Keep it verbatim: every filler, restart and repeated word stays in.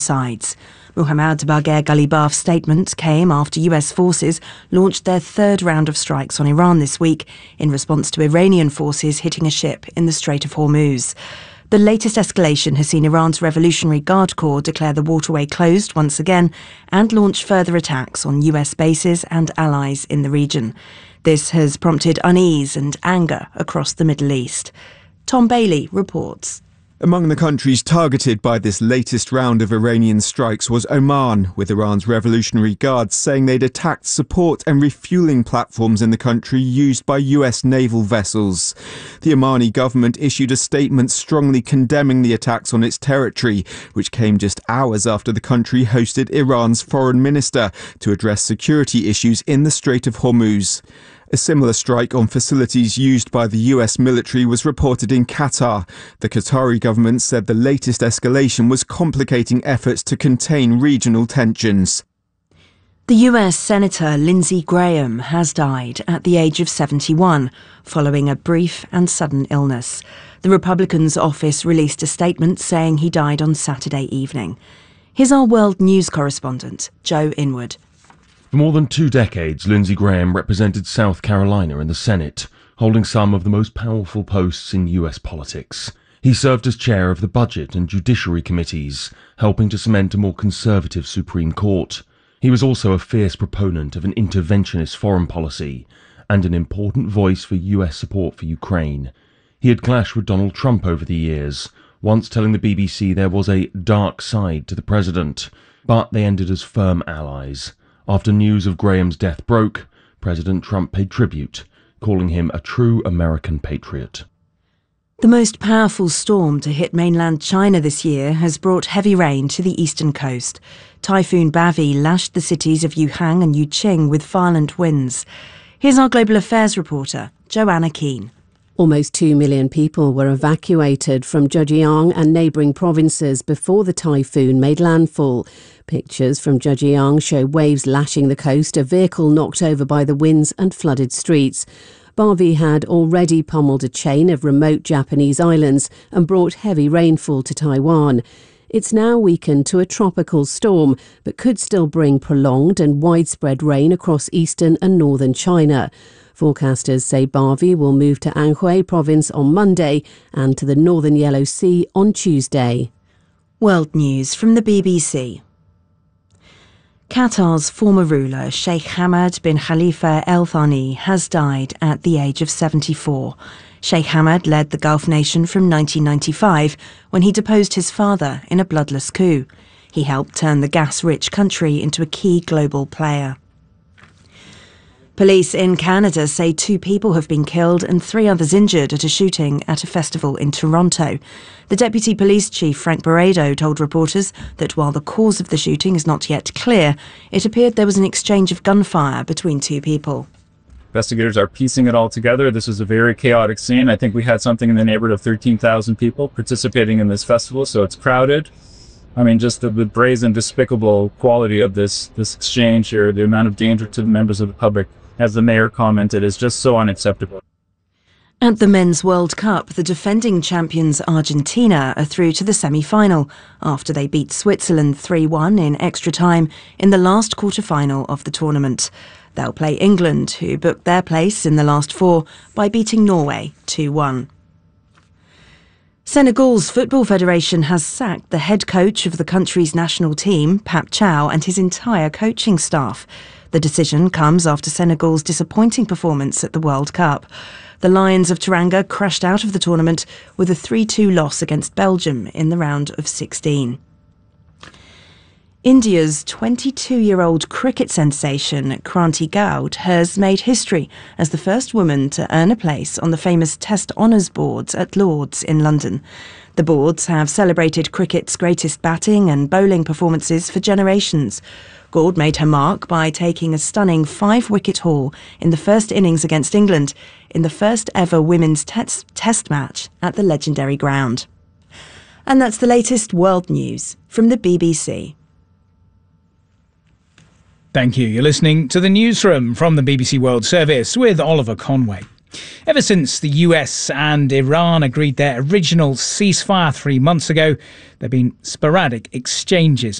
sides. Muhammad Bagher Ghalibaf's statement came after U S forces launched their third round of strikes on Iran this week in response to Iranian forces hitting a ship in the Strait of Hormuz. The latest escalation has seen Iran's Revolutionary Guard Corps declare the waterway closed once again and launch further attacks on U S bases and allies in the region. This has prompted unease and anger across the Middle East. Tom Bailey reports. Among the countries targeted by this latest round of Iranian strikes was Oman, with Iran's Revolutionary Guards saying they'd attacked support and refueling platforms in the country used by U S naval vessels. The Omani government issued a statement strongly condemning the attacks on its territory, which came just hours after the country hosted Iran's foreign minister to address security issues in the Strait of Hormuz. A similar strike on facilities used by the U S military was reported in Qatar. The Qatari government said the latest escalation was complicating efforts to contain regional tensions. The U S Senator Lindsey Graham has died at the age of seventy-one, following a brief and sudden illness. The Republicans' office released a statement saying he died on Saturday evening. Here's our world news correspondent, Joe Inwood. For more than two decades, Lindsey Graham represented South Carolina in the Senate, holding some of the most powerful posts in U S politics. He served as chair of the Budget and Judiciary Committees, helping to cement a more conservative Supreme Court. He was also a fierce proponent of an interventionist foreign policy and an important voice for U S support for Ukraine. He had clashed with Donald Trump over the years, once telling the B B C there was a dark side to the president, but they ended as firm allies. After news of Graham's death broke, President Trump paid tribute, calling him a true American patriot. The most powerful storm to hit mainland China this year has brought heavy rain to the eastern coast. Typhoon Bavi lashed the cities of Yuhang and Yuqing with violent winds. Here's our global affairs reporter, Joanna Keane. Almost two million people were evacuated from Zhejiang and neighbouring provinces before the typhoon made landfall. Pictures from Zhejiang show waves lashing the coast, a vehicle knocked over by the winds and flooded streets. Bavi had already pummeled a chain of remote Japanese islands and brought heavy rainfall to Taiwan. It's now weakened to a tropical storm, but could still bring prolonged and widespread rain across eastern and northern China. Forecasters say Bavi will move to Anhui province on Monday and to the northern Yellow Sea on Tuesday. World news from the B B C. Qatar's former ruler, Sheikh Hamad bin Khalifa Al Thani, has died at the age of seventy-four. Sheikh Hamad led the Gulf nation from nineteen ninety-five, when he deposed his father in a bloodless coup. He helped turn the gas-rich country into a key global player. Police in Canada say two people have been killed and three others injured at a shooting at a festival in Toronto. The Deputy Police Chief, Frank Barredo, told reporters that while the cause of the shooting is not yet clear, it appeared there was an exchange of gunfire between two people. Investigators are piecing it all together. This was a very chaotic scene. I think we had something in the neighborhood of thirteen thousand people participating in this festival, so it's crowded. I mean, just the, the brazen, despicable quality of this, this exchange here, the amount of danger to the members of the public, as the mayor commented, is just so unacceptable. At the Men's World Cup, the defending champions Argentina are through to the semi-final after they beat Switzerland three one in extra time in the last quarter-final of the tournament. They'll play England, who booked their place in the last four by beating Norway two one. Senegal's Football Federation has sacked the head coach of the country's national team, Pap Chow, and his entire coaching staff. The decision comes after Senegal's disappointing performance at the World Cup. The Lions of Teranga crashed out of the tournament with a three two loss against Belgium in the round of sixteen. India's twenty-two-year-old cricket sensation Kranti Gaud has made history as the first woman to earn a place on the famous Test Honours Boards at Lord's in London. The boards have celebrated cricket's greatest batting and bowling performances for generations. Gaud made her mark by taking a stunning five-wicket haul in the first innings against England in the first ever women's tes- test match at the legendary ground. And that's the latest world news from the B B C. Thank you. You're listening to the Newsroom from the B B C World Service with Oliver Conway. Ever since the U S and Iran agreed their original ceasefire three months ago, there have been sporadic exchanges